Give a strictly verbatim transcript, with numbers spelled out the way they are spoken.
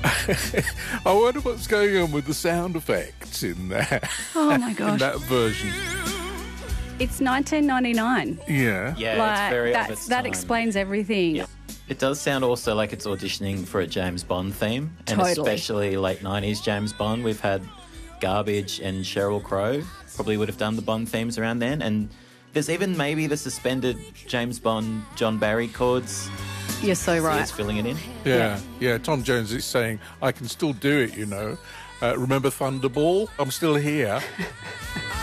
I wonder what's going on with the sound effects in that. Oh, my in gosh. that version. It's nineteen ninety-nine. Yeah. Yeah, Like, it's very of that's, its that time. explains everything. Yeah. It does sound also like it's auditioning for a James Bond theme, and Totally. especially late nineties James Bond. We've had Garbage and Sheryl Crow probably would have done the Bond themes around then, and there's even maybe the suspended James Bond John Barry chords. You're so right. He's filling it in. Yeah, yeah. Tom Jones is saying, I can still do it, you know. Uh, remember Thunderball? I'm still here.